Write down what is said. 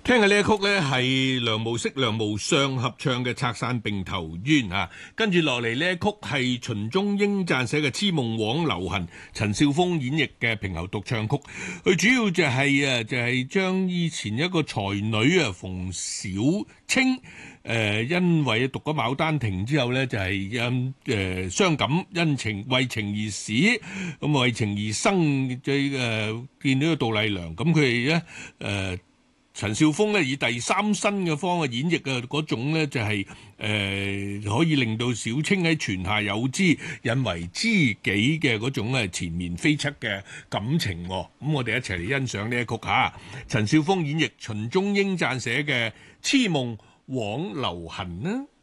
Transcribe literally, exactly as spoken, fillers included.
聽嘅呢一曲呢，係梁無息、梁無相合唱嘅《拆散並頭冤》啊，跟住落嚟呢一曲係秦中英撰寫嘅《痴夢枉流行》，陳少峰演繹嘅平喉獨唱曲。佢主要就係啊，就係將以前一個才女啊馮小青。誒、呃，因為讀咗《牡丹亭》之後呢，就係因誒傷感，因情為情而死，咁為情而生，最誒、呃、見到個杜麗娘，咁佢哋咧誒陳少峰咧以第三身嘅方嘅演繹嘅嗰種咧，就係、是、誒、呃、可以令到小青喺泉下有知，引為知己嘅嗰種咧纏綿悱惻嘅感情、哦。咁我哋一齊嚟欣賞呢一曲嚇，陳少峰演繹秦中英撰寫嘅《痴夢枉流行》呢。